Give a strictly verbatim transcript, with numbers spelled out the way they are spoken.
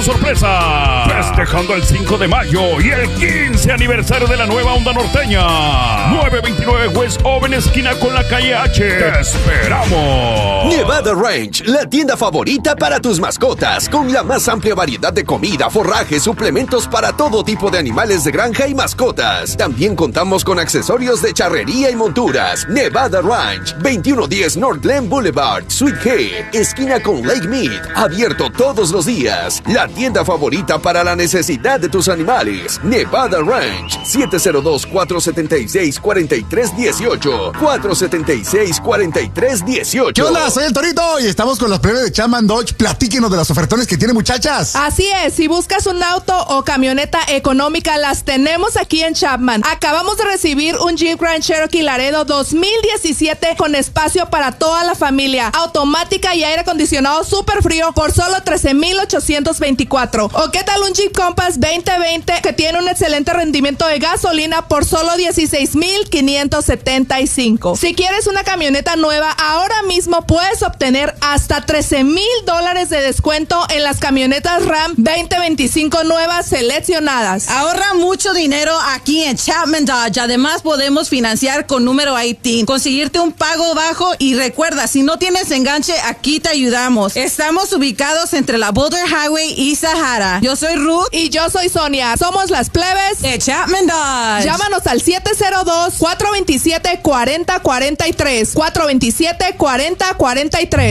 sorpresa. Festejando el cinco de mayo y el quince aniversario de la nueva onda norteña. nueve veintinueve West Oven, esquina con la calle H. ¡Te esperamos! Nevada Ranch, la tienda favorita para tus mascotas, con la más amplia variedad de comida, forraje, suplementos para todo tipo de animales de granja y mascotas. También contamos con accesorios de charrería y monturas. Nevada Ranch, veintiuno diez North Glen Boulevard, Suite G, esquina con Lake Mead, abierto todos los días. La tienda favorita para la necesidad de tus animales. Nevada Ranch, siete cero dos, cuatro siete seis, cuatro tres uno ocho, cuatro siete seis, cuatro tres uno ocho. ¿Qué onda? Soy el Torito y estamos con los plebes de Chapman Dodge. Platíquenos de las ofertones que tiene, muchachas. Así es, si buscas un auto o camioneta económica, las tenemos aquí en Chapman. Acabamos de recibir un Jeep Grand Cherokee Laredo dos mil diecisiete con espacio para toda la familia, automática y aire acondicionado súper frío por solo trece mil ochocientos veinticuatro. ¿O qué tal un Jeep Compass veinte veinte que tiene un excelente rendimiento de gasolina por solo dieciséis mil quinientos setenta y cinco? Si quieres una camioneta nueva, ahora mismo puedes obtener hasta trece mil dólares de descuento en las camionetas Ram veinte veinticinco nuevas seleccionadas. Ahorra mucho dinero aquí en Chapman Dodge. Además, podemos financiar con número I T I N, conseguirte un pago bajo, y recuerda, si no tienes enganche, aquí te ayudamos. Estamos ubicados entre la Boulder Highway y Sahara. Yo soy Ruth. Y yo soy Sonia. Somos las plebes de Chapman Dodge. Llámanos al siete cero dos, cuatro dos siete, cuatro cero cuatro tres. cuatro dos siete, cuatro cero cuatro tres.